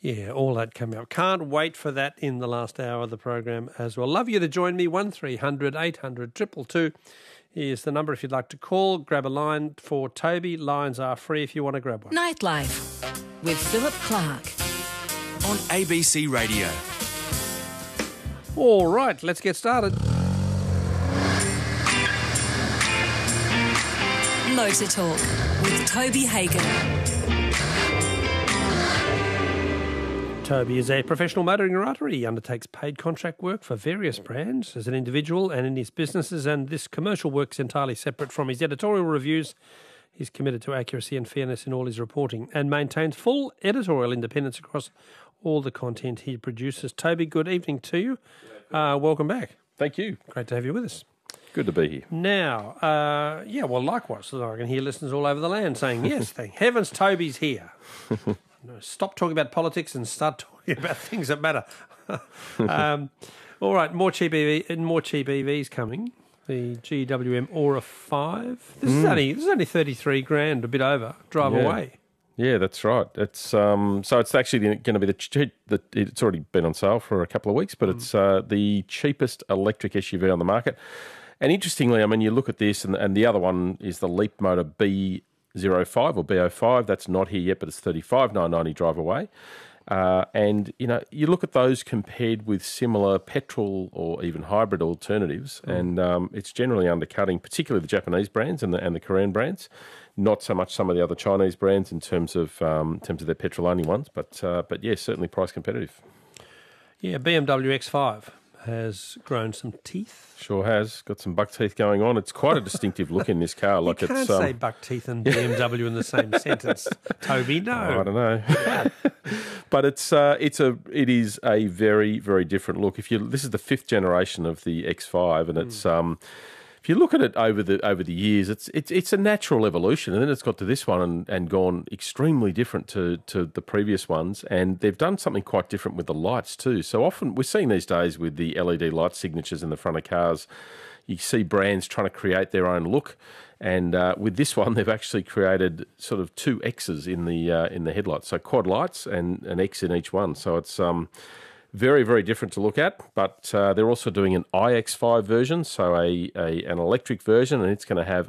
Yeah, all that coming up. Can't wait for that in the last hour of the program as well. Love you to join me. 1300 800 222 is the number if you'd like to call. Grab a line for Toby. Lines are free if you want to grab one. Nightlife with Philip Clark on ABC Radio. All right, let's get started. Motor Talk with Toby Hagan. Toby is a professional motoring writer. He undertakes paid contract work for various brands as an individual and in his businesses, and this commercial work is entirely separate from his editorial reviews. He's committed to accuracy and fairness in all his reporting and maintains full editorial independence across all the content he produces. Toby, good evening to you. Welcome back. Thank you. Great to have you with us. Good to be here. Now, likewise. I can hear listeners all over the land saying, yes, thank heavens Toby's here. Stop talking about politics and start talking about things that matter. All right, more cheap EVs coming. The GWM Aura 5. This is only 33 grand, a bit over. Drive away. Yeah, that's right. It's so it's actually going to be it's already been on sale for a couple of weeks, but it's the cheapest electric SUV on the market. And interestingly, I mean, you look at this, and the other one is the Leapmotor B05 or B05. That's not here yet, but it's $35,990 drive away. And, you look at those compared with similar petrol or even hybrid alternatives, and it's generally undercutting, particularly the Japanese brands and the Korean brands. Not so much some of the other Chinese brands in terms of their petrol-only ones, but yeah, certainly price competitive. Yeah, BMW X5 has grown some teeth. Sure has. Got some buck teeth going on. It's quite a distinctive look in this car. You can't say buck teeth and BMW in the same sentence, Toby. No, I don't know. But it is a very, very different look. This is the fifth generation of the X5, and it's if you look at it over the years, it's a natural evolution, and then it's got to this one and gone extremely different to the previous ones, and they've done something quite different with the lights too. So often we're seeing these days with the LED light signatures in the front of cars, you see brands trying to create their own look, and with this one they've actually created sort of two X's in the headlights, so quad lights and an X in each one. So it's very, very different to look at, but they're also doing an iX5 version, so an electric version, and it's going to have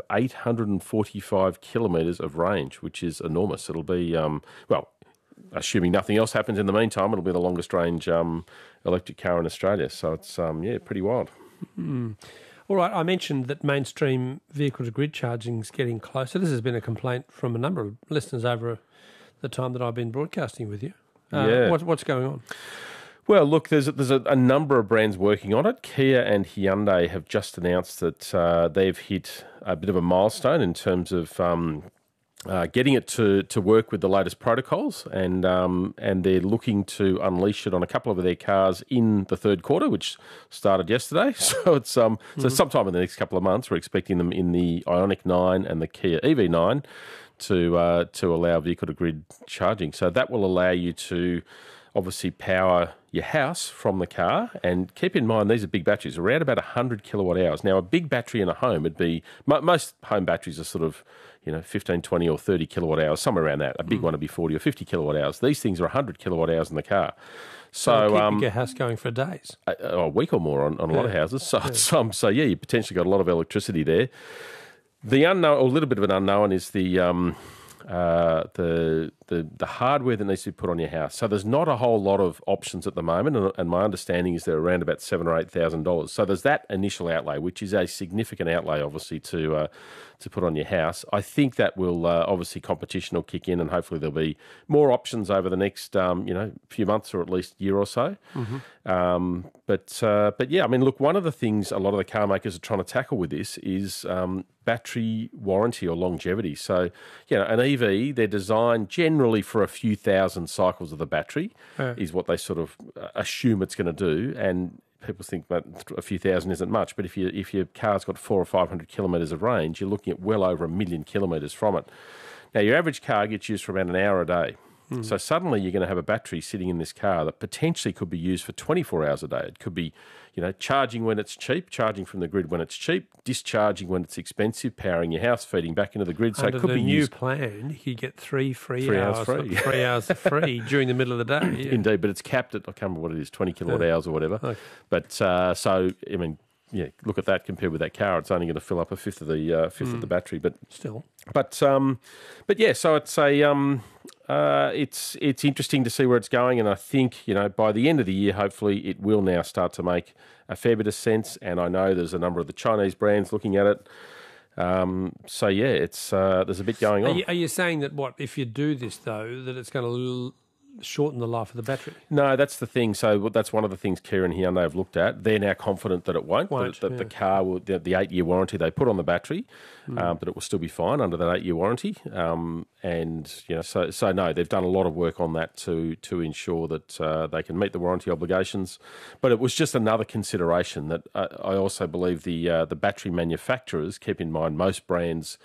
845 kilometres of range, which is enormous. It'll be, assuming nothing else happens in the meantime, it'll be the longest range electric car in Australia. So it's, pretty wild. All right, I mentioned that mainstream vehicle-to-grid charging is getting closer. This has been a complaint from a number of listeners over the time that I've been broadcasting with you. What's going on? Well, look, there's a number of brands working on it. Kia and Hyundai have just announced that they've hit a bit of a milestone in terms of getting it to work with the latest protocols, and they're looking to unleash it on a couple of their cars in the third quarter, which started yesterday. So it's so sometime in the next couple of months, we're expecting them in the Ioniq 9 and the Kia EV9 to allow vehicle-to-grid charging. So that will allow you to obviously power your house from the car, and keep in mind these are big batteries, around about 100 kilowatt hours. Now, a big battery in a home would be, most home batteries are sort of 15, 20 or 30 kilowatt hours, somewhere around that. A big one would be 40 or 50 kilowatt hours. These things are 100 kilowatt hours in the car. So keep your house going for days. A week or more on a lot of houses. So you potentially got a lot of electricity there. The unknown, or a little bit of an unknown, is the hardware that needs to be put on your house. So there's not a whole lot of options at the moment, and my understanding is they're around about $7,000 or $8,000. So there's that initial outlay, which is a significant outlay, obviously, to put on your house. I think that will obviously competition will kick in, and hopefully there'll be more options over the next few months or at least year or so. But yeah, I mean, look, one of the things a lot of the car makers are trying to tackle with this is battery warranty or longevity. So, an EV, they're designed generally for a few thousand cycles of the battery, is what they sort of assume it's going to do. And people think that a few thousand isn't much, but if your car's got 400 or 500 kilometres of range, you're looking at well over 1 million kilometres from it. Now, your average car gets used for about an hour a day. So suddenly you're going to have a battery sitting in this car that potentially could be used for 24 hours a day. It could be, charging when it's cheap, charging from the grid when it's cheap, discharging when it's expensive, powering your house, feeding back into the grid. So Under it could the be new used plan, you get 3 3 hours free. 3 hours free during the middle of the day. Yeah. Indeed, but it's capped at, I can't remember what it is, 20 kilowatt hours or whatever. Okay. But look at that compared with that car. It's only going to fill up a fifth of the battery. But Still. so it's it's interesting to see where it's going, and I think by the end of the year, hopefully, it will now start to make a fair bit of sense. And I know there's a number of the Chinese brands looking at it. It's there's a bit going on. Are you saying that if you do this though, that it's going to shorten the life of the battery? No, that's the thing. So that's one of the things Kia and Hyundai have looked at. They're now confident that it won't. The car will, the 8-year warranty they put on the battery, but it will still be fine under that 8-year warranty. So no, they've done a lot of work on that to ensure that they can meet the warranty obligations. But it was just another consideration that I also believe the battery manufacturers, keep in mind most brands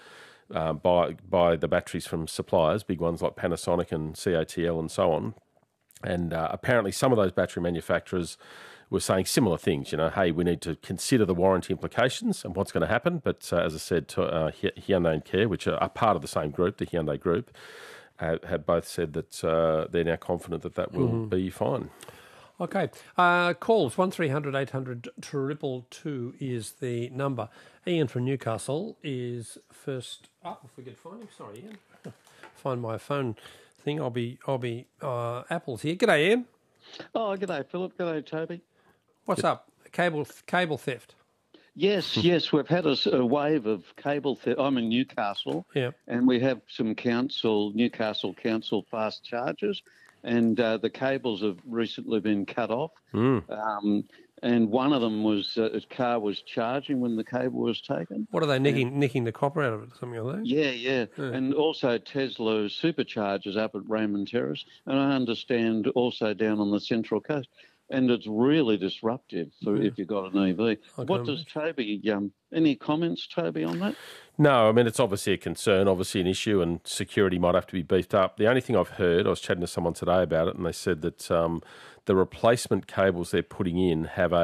buy the batteries from suppliers, big ones like Panasonic and CATL and so on. And apparently some of those battery manufacturers were saying similar things, hey, we need to consider the warranty implications and what's going to happen. But as I said, Hyundai and Kia, which are part of the same group, the Hyundai group, have both said that they're now confident that will be fine. Okay. Calls 1300 800 222 is the number. Ian from Newcastle is first up. If we could find him, sorry, Ian. Find my phone thing. I'll be Apple's here. G'day, Ian. Oh, g'day, Philip. G'day, Toby. What's up? Cable theft. Yes, we've had a wave of cable theft. I'm in Newcastle, and we have some Newcastle Council fast chargers, and the cables have recently been cut off. And one of them was a car was charging when the cable was taken. What are they nicking the copper out of it? Something like that? Yeah. And also Tesla superchargers up at Raymond Terrace, and I understand also down on the Central Coast. And it's really disruptive if you've got an EV. What does Toby, any comments, Toby, on that? No, I mean, it's obviously a concern, obviously an issue, and security might have to be beefed up. The only thing I've heard, I was chatting to someone today about it, and they said that the replacement cables they're putting in have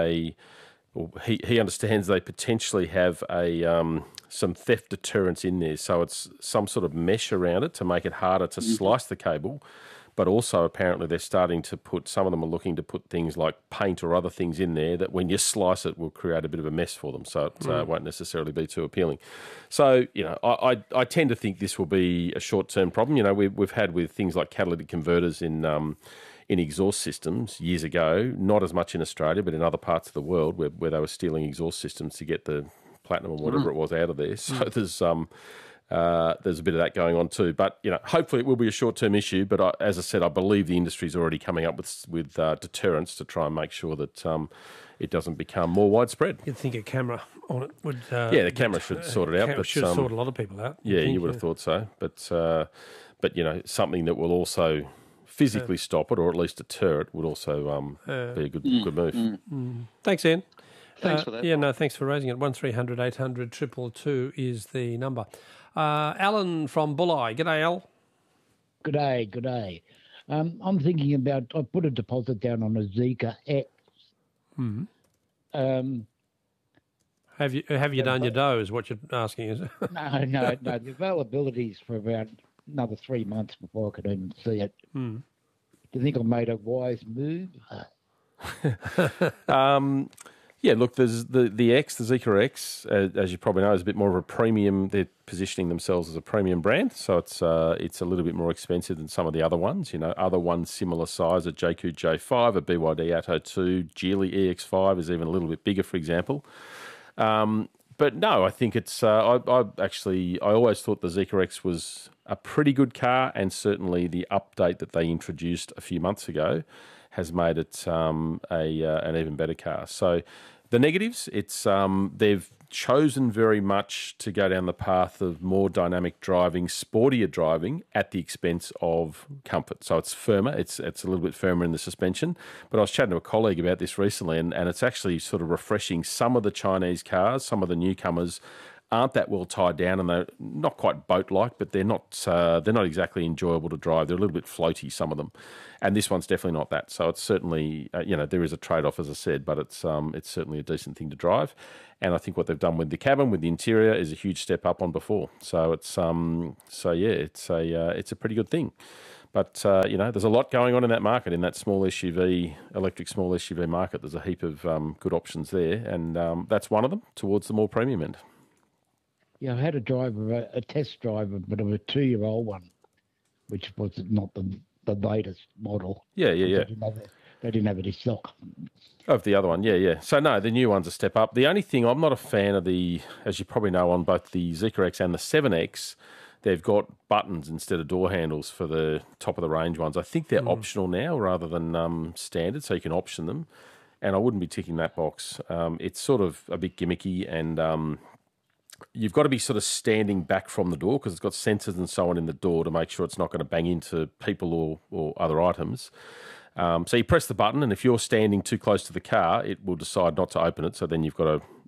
he understands they potentially have some theft deterrence in there. So it's some sort of mesh around it to make it harder to slice the cable. But also, apparently, they're starting to some of them are looking to put things like paint or other things in there that when you slice it will create a bit of a mess for them. So it won't necessarily be too appealing. So, I tend to think this will be a short-term problem. We've had with things like catalytic converters in exhaust systems years ago, not as much in Australia, but in other parts of the world where they were stealing exhaust systems to get the platinum or whatever it was out of there. So there's a bit of that going on too. But, hopefully it will be a short-term issue. But as I said, I believe the industry's already coming up with deterrents to try and make sure that it doesn't become more widespread. You'd think a camera on it would... the camera should sort it out. But should sort a lot of people out. Yeah, you would have thought so. But something that will also physically stop it or at least deter it would also be a good move. Thanks, Ian. Thanks for that. Thanks for raising it. 1300 800 222 is the number. Alan from Bulli. G'day, Al. G'day. I'm thinking about, I put a deposit down on a Zeekr X. Have you done your dough is what you're asking, is it? No. The availability is for about another 3 months before I could even see it. Do you think I made a wise move? Yeah, look, there's the Zeekr X, as you probably know, is a bit more of a premium. They're positioning themselves as a premium brand, so it's a little bit more expensive than some of the other ones. Other ones similar size, a JQ J5, a BYD Atto 2, Geely EX5 is even a little bit bigger, for example. But no, I think it's. I always thought the Zeekr X was a pretty good car, and certainly the update that they introduced a few months ago has made it an even better car. So the negatives, it's they've chosen very much to go down the path of more dynamic driving, sportier driving at the expense of comfort. So it's firmer, it's a little bit firmer in the suspension. But I was chatting to a colleague about this recently, and it's actually sort of refreshing. Some of the Chinese cars, some of the newcomers aren't that well tied down, and they're not quite boat-like, but they're not exactly enjoyable to drive. They're a little bit floaty, some of them, and this one's definitely not that. So it's certainly there is a trade-off, as I said, but it's certainly a decent thing to drive. And I think what they've done with the cabin, with the interior, is a huge step up on before. So it's it's a pretty good thing. But there's a lot going on in that market, in that small SUV, electric small SUV market. There's a heap of good options there, and that's one of them towards the more premium end. Yeah, I had a test drive, but of a 2-year-old one, which was not the latest model. Yeah. They didn't have any stock. Of the other one, yeah. So, no, the new one's a step up. The only thing, I'm not a fan of as you probably know, on both the Zeekr X and the 7X, they've got buttons instead of door handles for the top-of-the-range ones. I think they're optional now rather than standard, so you can option them. And I wouldn't be ticking that box. It's sort of a bit gimmicky, and you've got to be sort of standing back from the door because it's got sensors and so on in the door to make sure it's not going to bang into people or other items. So you press the button, and if you're standing too close to the car, it will decide not to open it. So then you've got to